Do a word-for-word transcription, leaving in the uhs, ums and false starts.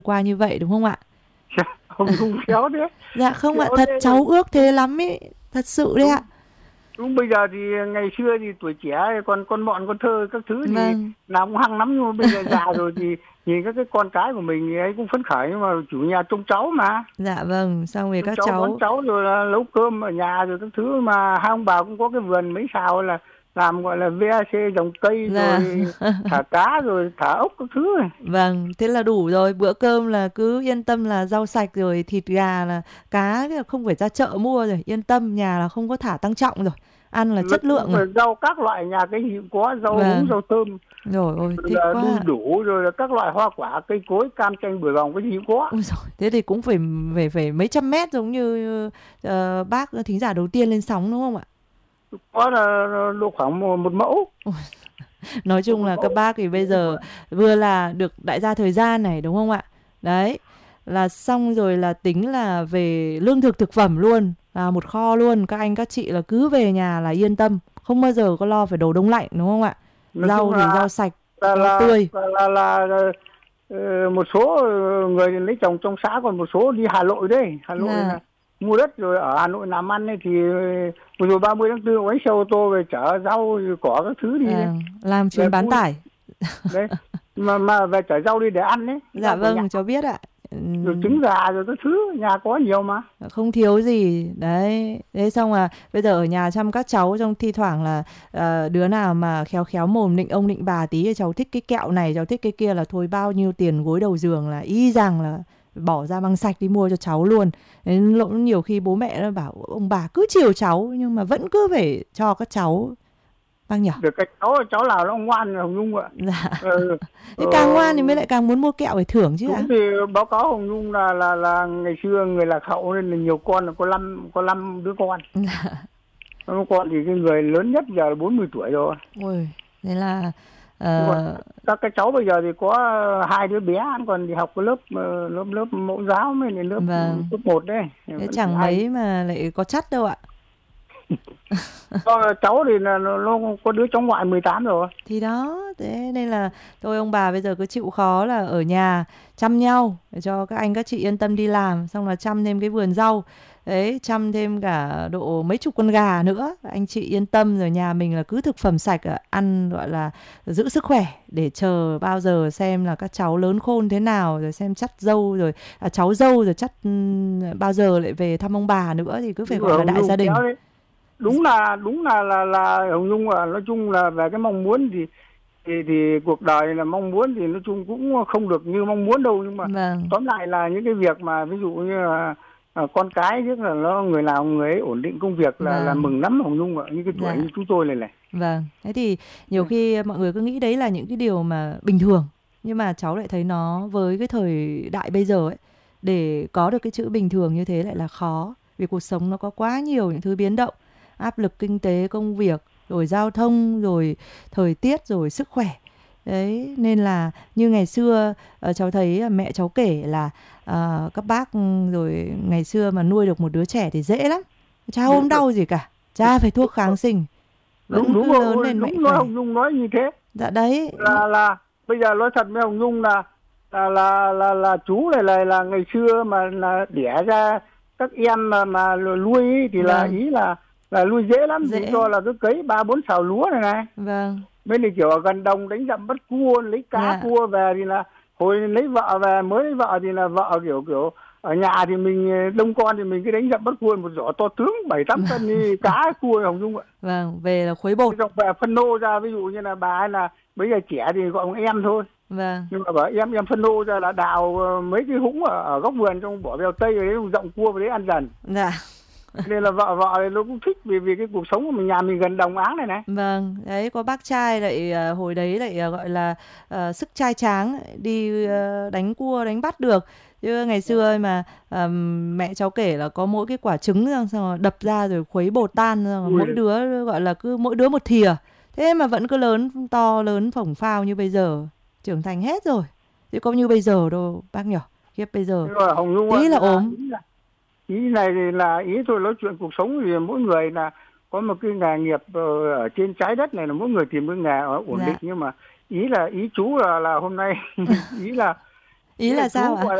qua như vậy đúng không ạ? Hồng Nhung khéo đấy. Dạ không ạ, Khéo thật đấy rồi. cháu ước thế lắm ấy, thật sự đấy ạ. Đúng, đúng, bây giờ thì ngày xưa thì tuổi trẻ còn con mọn con thơ các thứ thì Vâng. nào cũng hăng lắm, nhưng mà bây giờ già rồi thì nhìn các cái con cái của mình thì ấy cũng phấn khởi, nhưng mà chủ nhà trông cháu mà. Dạ vâng, xong rồi Trông các cháu bón cháu cháu rồi là nấu cơm ở nhà rồi các thứ, mà hai ông bà cũng có cái vườn mấy sào là làm gọi là vê a xê trồng cây là rồi thả cá rồi thả ốc các thứ này. vâng, thế là đủ rồi, bữa cơm là cứ yên tâm là rau sạch rồi thịt gà là cá là không phải ra chợ mua rồi, yên tâm, nhà là không có thả tăng trọng rồi, ăn là Nói chất chung lượng rồi. là rau các loại nhà cái gì cũng có, rau húng Vâng, rau thơm rồi ôi rồi thích là quá đu ạ. đủ, rồi là các loại hoa quả cây cối cam chanh bưởi bòng cái gì cũng có. Ôi giời, thế thì cũng phải phải phải mấy trăm mét giống như ờ, bác thính giả đầu tiên lên sóng đúng không ạ? Có là độ khoảng một, một mẫu. Nói Một chung là các mẫu. bác thì bây giờ vừa là được đại gia thời gian này đúng không ạ? Đấy, là xong rồi là tính là về lương thực thực phẩm luôn, là một kho luôn. Các anh các chị là cứ về nhà là yên tâm, không bao giờ có lo phải đồ đông lạnh đúng không ạ? Nói chung Rau thì là rau sạch, là rau là tươi. là, là, là, là ờ, một số người lấy chồng trong xã, còn một số đi Hà Nội đấy, Hà Nội Là là mua đất rồi ở Hà Nội làm ăn ấy, thì vừa rồi ba mươi tháng tư có xe ô tô về chở rau rồi cỏ các thứ đi đấy, à, làm về chuyến bán vui tải. đấy, mà mà về chở rau đi để ăn đấy, Dạ rau của nhà vâng, cháu biết ạ. rồi Ừm, trứng gà rồi các thứ nhà có nhiều mà. không thiếu gì đấy. Thế xong là bây giờ ở nhà chăm các cháu, trong thi thoảng là ờ, đứa nào mà khéo khéo mồm nịnh ông nịnh bà tí, cháu thích cái kẹo này, cháu thích cái kia, là thôi bao nhiêu tiền gối đầu giường là y rằng là bỏ ra băng sạch đi mua cho cháu luôn. Đến lỗi nhiều khi bố mẹ nó bảo ông bà cứ chiều cháu nhưng mà vẫn cứ phải cho các cháu, bác nhỉ? Được cái cháu cháu nào nó ngoan Hồng Nhung ạ. Dạ. ờ, Thế ờ, càng ngoan thì mới lại càng muốn mua kẹo để thưởng chứ ạ. Đúng thì báo cáo Hồng Nhung là là là ngày xưa người Lạc Hậu nên là nhiều con, là có năm có năm đứa con. Dạ. Năm con thì cái người lớn nhất giờ là bốn mươi tuổi rồi. Ôi, thế là Nhưng còn ờ, các cái cháu bây giờ thì có hai đứa bé còn đi học cái lớp ờ, lớp lớp mẫu giáo mới là lớp vâng. cấp một đấy. Thế Vẫn chỉ chẳng hai. mấy mà lại có chắt đâu ạ. Cho cháu thì là nó, nó có đứa cháu ngoại mười tám rồi. Thì đó, thế nên là thôi ông bà bây giờ cứ chịu khó là ở nhà chăm nhau để cho các anh các chị yên tâm đi làm, xong là chăm thêm cái vườn rau. Đấy, chăm thêm cả độ mấy chục con gà nữa. Anh chị yên tâm, rồi nhà mình là cứ thực phẩm sạch ạ, ăn gọi là giữ sức khỏe, để chờ bao giờ xem là các cháu lớn khôn thế nào, rồi xem chắt dâu rồi à, cháu dâu rồi chắt ừm, bao giờ lại về thăm ông bà nữa, thì cứ phải Đúng rồi gọi là Hồng đại Nhung gia kéo đình. đấy. Đúng là đúng là là là Hồng Nhung à, nói chung là về cái mong muốn thì thì thì cuộc đời là mong muốn thì nói chung cũng không được như mong muốn đâu, nhưng mà Vâng, tóm lại là những cái việc mà ví dụ như là à, con cái tức là nó người nào người ấy ổn định công việc là là vâng, mừng lắm Hồng Nhung ạ, những cái tuổi dạ. như chúng tôi này này. Vâng, thế thì nhiều khi mọi người cứ nghĩ đấy là những cái điều mà bình thường. Nhưng mà cháu lại thấy nó với cái thời đại bây giờ ấy, để có được cái chữ bình thường như thế lại là khó. Vì cuộc sống nó có quá nhiều những thứ biến động, áp lực kinh tế, công việc, rồi giao thông, rồi thời tiết, rồi sức khỏe. Đấy, nên là như ngày xưa ờ, cháu thấy mẹ cháu kể là ờ, các bác rồi ngày xưa mà nuôi được một đứa trẻ thì dễ lắm. Chả Đúng ốm rồi. đau gì cả, chả phải thuốc kháng sinh, đúng vẫn đúng cứ lớn rồi lên mạnh đúng nói khỏe. Hồng Nhung nói như thế. Dạ đấy. Là là bây giờ nói thật với Hồng Nhung là là là là, là chú này là là ngày xưa mà là đẻ ra các em mà mà nuôi ý, thì là Vâng, ý là là nuôi dễ lắm, vì dễ. do là cứ cấy ba bốn sào lúa này này, Vâng, bên này kiểu ở gần đồng đánh dặm bắt cua lấy cá dạ, cua về, thì là hồi lấy vợ về mới lấy vợ thì là vợ kiểu kiểu ở nhà thì mình đông con thì mình cứ đánh dặm bắt cua một giỏ to tướng bảy tám cân đi cá cua Hồng Nhung ạ. vâng, về là khuấy Thế bột. xong về phân nô ra, ví dụ như là bà ấy là bây giờ trẻ thì gọi ông em thôi, Vâng, nhưng mà bảo em em phân nô ra là đào ờ, mấy cái hũng ở, ở góc vườn trong bỏ bèo tây rồi đấy, rộng cua vào đấy ăn dần. dạ, Nên là vợ vợ này nó cũng thích, vì vì cái cuộc sống của mình, nhà mình gần đồng áng này này. vâng. Đấy, có bác trai lại à, hồi đấy lại à, gọi là à, sức trai tráng, đi à, đánh cua, đánh bắt được. Chứ ngày xưa ấy mà à, mẹ cháu kể là có mỗi cái quả trứng xong, xong rồi đập ra rồi khuấy bột tan, xong rồi Ui, mỗi đứa gọi là cứ mỗi đứa một thìa. Thế mà vẫn cứ lớn to lớn phổng phao như bây giờ, trưởng thành hết rồi. Chứ có như bây giờ đâu bác nhỉ? Khiếp bây giờ nhưng mà Hồng Nhung ạ, tí là là ốm. ý, là ý này thì là ý thôi, nói chuyện cuộc sống thì mỗi người là có một cái nghề nghiệp ờ, ở trên trái đất này, là mỗi người tìm cái nghề ổn định, Dạ. nhưng mà ý là ý chú là là hôm nay ý là Ý Nghĩa là chú sao ạ? gọi